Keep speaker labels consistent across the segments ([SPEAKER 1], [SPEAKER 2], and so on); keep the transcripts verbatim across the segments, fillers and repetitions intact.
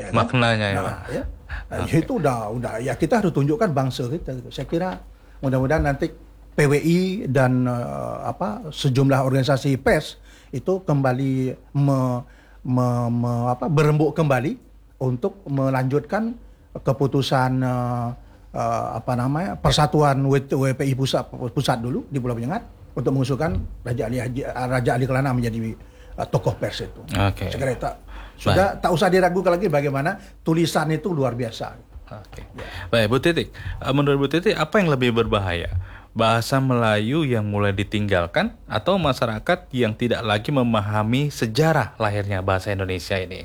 [SPEAKER 1] ya
[SPEAKER 2] maknanya
[SPEAKER 1] kan?
[SPEAKER 2] ya,
[SPEAKER 1] Nah,
[SPEAKER 2] Pak.
[SPEAKER 1] ya. Nah,
[SPEAKER 2] Oke.
[SPEAKER 1] itu udah udah ya kita harus tunjukkan bangsa kita gitu. Saya kira mudah-mudahan nanti P W I dan eh, apa sejumlah organisasi pers itu kembali me, me, me- apa berembuk kembali untuk melanjutkan keputusan eh, eh, apa namanya Persatuan W P I pusat pusat dulu di Pulau Penyengat untuk mengusulkan Raja Ali Haji, Raja Ali Kelana menjadi eh, tokoh pers itu.
[SPEAKER 2] Oke.
[SPEAKER 1] Saya kira tak, sudah tak usah diragukan lagi bagaimana tulisan itu luar biasa.
[SPEAKER 2] Oke. Baik, Bu Titik. Eh, Menurut Bu Titik, apa yang lebih berbahaya? Bahasa Melayu yang mulai ditinggalkan atau masyarakat yang tidak lagi memahami sejarah lahirnya bahasa Indonesia ini?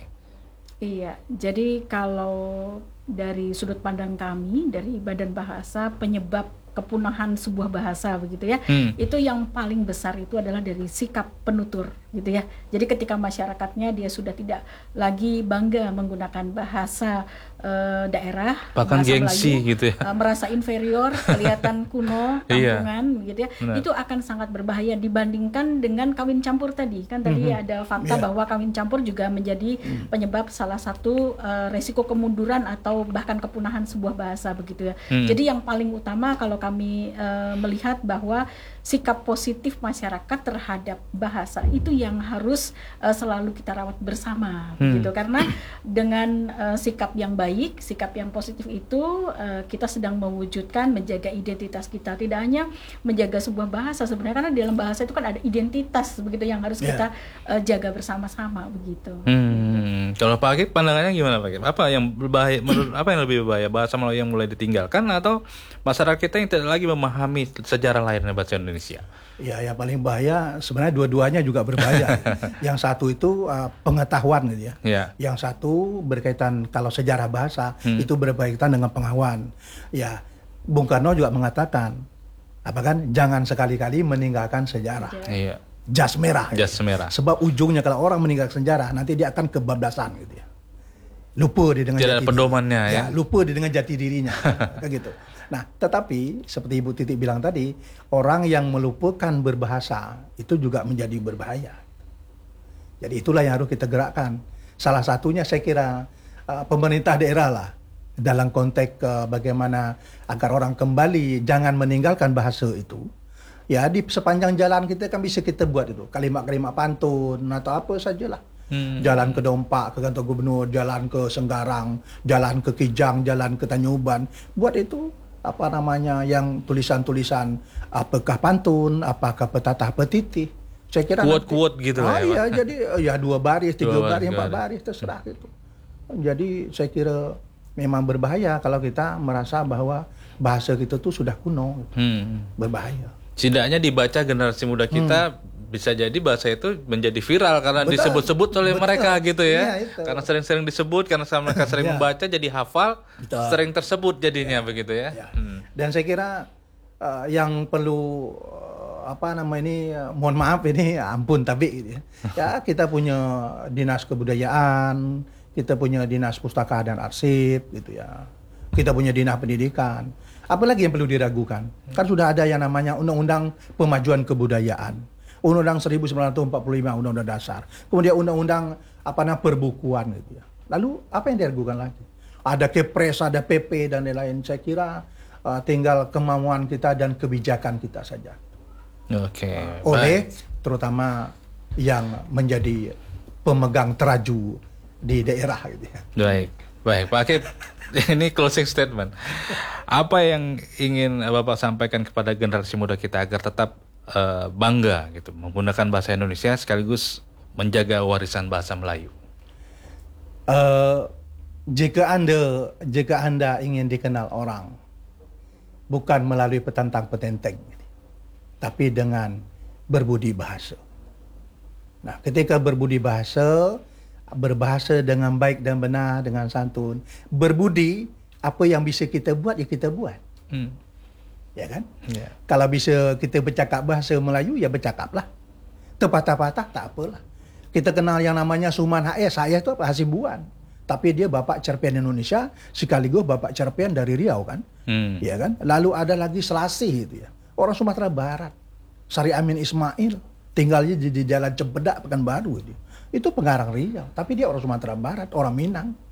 [SPEAKER 3] Iya, jadi kalau dari sudut pandang kami, dari Badan Bahasa, penyebab kepunahan sebuah bahasa begitu ya,
[SPEAKER 2] Hmm.
[SPEAKER 3] itu yang paling besar itu adalah dari sikap penutur gitu ya. Jadi ketika masyarakatnya dia sudah tidak lagi bangga menggunakan bahasa eh, daerah,
[SPEAKER 2] Bahkan
[SPEAKER 3] bahasa
[SPEAKER 2] gengsi
[SPEAKER 3] Melayu,
[SPEAKER 2] gitu ya.
[SPEAKER 3] eh, merasa inferior, kelihatan kuno,
[SPEAKER 2] Iya.
[SPEAKER 3] kampungan gitu ya,
[SPEAKER 2] Benar.
[SPEAKER 3] itu akan sangat berbahaya dibandingkan dengan kawin campur tadi. Kan tadi
[SPEAKER 2] Mhm.
[SPEAKER 3] ada fakta
[SPEAKER 1] Iya.
[SPEAKER 3] bahwa kawin campur juga menjadi penyebab salah satu eh, resiko kemunduran atau bahkan kepunahan sebuah bahasa begitu ya.
[SPEAKER 2] Hmm.
[SPEAKER 3] Jadi yang paling utama kalau kami eh, melihat bahwa sikap positif masyarakat terhadap bahasa itu yang harus eh, selalu kita rawat bersama
[SPEAKER 2] Hmm.
[SPEAKER 3] gitu, karena dengan eh, sikap yang baik, sikap yang positif itu eh, kita sedang mewujudkan menjaga identitas kita, tidak hanya menjaga sebuah bahasa sebenarnya, karena di dalam bahasa itu kan ada identitas begitu yang harus
[SPEAKER 1] Ya.
[SPEAKER 3] kita eh, jaga bersama-sama begitu.
[SPEAKER 2] Hmm, kalau Pak Akib pandangannya gimana Pak Akib? Apa yang berbahaya menurut apa yang lebih berbahaya? Bahasa Melayu yang mulai ditinggalkan atau masyarakat kita yang tidak lagi memahami sejarah lahirnya bahasa Indonesia?
[SPEAKER 1] Ya, yang paling bahaya sebenarnya dua-duanya juga berbahaya. Yang satu itu uh, pengetahuan gitu ya.
[SPEAKER 2] Ya.
[SPEAKER 1] Yang satu berkaitan kalau sejarah bahasa
[SPEAKER 2] Hmm.
[SPEAKER 1] itu berkaitan dengan pengetahuan. Ya, Bung Karno juga mengatakan apa kan jangan sekali-kali meninggalkan sejarah.
[SPEAKER 2] Iya.
[SPEAKER 1] Jas merah. ya.
[SPEAKER 2] Jas merah.
[SPEAKER 1] Sebab ujungnya kalau orang meninggalkan sejarah nanti dia akan kebablasan gitu ya. Lupa dia dengan
[SPEAKER 2] Tidak ada
[SPEAKER 1] jati
[SPEAKER 2] pedomannya,
[SPEAKER 1] diri.
[SPEAKER 2] ya.
[SPEAKER 1] Lupa dia dengan jati dirinya. Kayak gitu. Nah, tetapi seperti Ibu Titik bilang tadi, orang yang melupakan berbahasa itu juga menjadi berbahaya. Jadi itulah yang harus kita gerakkan. Salah satunya saya kira uh, pemerintah daerah lah dalam konteks uh, bagaimana agar orang kembali jangan meninggalkan bahasa itu. Ya di sepanjang jalan kita kan bisa kita buat itu kalimat-kalimat pantun atau apa sajalah.
[SPEAKER 2] Hmm.
[SPEAKER 1] Jalan ke Dompak, ke kantor gubernur, jalan ke Senggarang, jalan ke Kijang, jalan ke Tanyuban. Buat itu apa namanya yang tulisan-tulisan apakah pantun, apakah petatah petitih. Saya kira
[SPEAKER 2] Quote-quote
[SPEAKER 1] nanti-
[SPEAKER 2] gitu
[SPEAKER 1] ah,
[SPEAKER 2] lah ya,
[SPEAKER 1] iya,
[SPEAKER 2] Pak.
[SPEAKER 1] jadi ya dua baris, tiga
[SPEAKER 2] Dua baris,
[SPEAKER 1] baris, empat
[SPEAKER 2] tiga
[SPEAKER 1] baris terserah gitu. Jadi saya kira memang berbahaya kalau kita merasa bahwa bahasa kita tuh sudah kuno, gitu.
[SPEAKER 2] Hmm.
[SPEAKER 1] Berbahaya.
[SPEAKER 2] Setidaknya dibaca generasi muda kita bisa jadi bahasa itu menjadi viral karena
[SPEAKER 1] Betul.
[SPEAKER 2] disebut-sebut oleh
[SPEAKER 1] Betul.
[SPEAKER 2] mereka gitu ya.
[SPEAKER 1] Iya, itu.
[SPEAKER 2] Karena sering-sering disebut, karena sama mereka sering
[SPEAKER 1] Ya.
[SPEAKER 2] membaca jadi hafal,
[SPEAKER 1] Betul.
[SPEAKER 2] sering tersebut jadinya begitu ya.
[SPEAKER 1] Ya.
[SPEAKER 2] Hmm.
[SPEAKER 1] Dan saya kira uh, yang perlu uh, apa nama ini uh, mohon maaf ini ampun tapi gitu ya. Ya kita punya dinas kebudayaan, kita punya dinas pustaka dan arsip gitu ya. Kita punya dinas pendidikan. Apalagi yang perlu diragukan? Kan sudah ada yang namanya Undang-Undang Pemajuan Kebudayaan. Undang-Undang seribu sembilan ratus empat puluh lima Undang-Undang Dasar. Kemudian Undang-Undang apa namanya perbukuan gitu ya. Lalu apa yang diragukan lagi? Ada Kepres, ada P P dan lain-lain. Saya kira uh, tinggal kemauan kita dan kebijakan kita saja.
[SPEAKER 2] Oke.
[SPEAKER 1] Oleh
[SPEAKER 2] baik.
[SPEAKER 1] terutama yang menjadi pemegang teraju di daerah gitu ya.
[SPEAKER 2] Baik. Baik, Pak Akib. Ini closing statement. Apa yang ingin Bapak sampaikan kepada generasi muda kita agar tetap eh, bangga gitu menggunakan bahasa Indonesia sekaligus menjaga warisan bahasa Melayu?
[SPEAKER 1] Uh, jika anda jika anda ingin dikenal orang bukan melalui petantang petenteng, tapi dengan berbudi bahasa. Nah, ketika berbudi bahasa, berbahasa dengan baik dan benar, dengan santun, berbudi, apa yang bisa kita buat ya kita buat,
[SPEAKER 2] Hmm.
[SPEAKER 1] ya kan?
[SPEAKER 2] Ya.
[SPEAKER 1] Kalau bisa kita bercakap bahasa Melayu ya bercakaplah. Terpatah-patah tak apalah. Kita kenal yang namanya Suman H S. Saya itu apa? Hasibuan. Tapi dia bapak cerpen Indonesia sekaligus bapak cerpen dari Riau kan.
[SPEAKER 2] Hmm.
[SPEAKER 1] Ya kan? Lalu ada lagi Selasih itu ya. Orang Sumatera Barat. Sari Amin Ismail tinggalnya di, di Jalan Cempedak Pekanbaru itu. Itu pengarang Riau, tapi dia orang Sumatera Barat, orang Minang.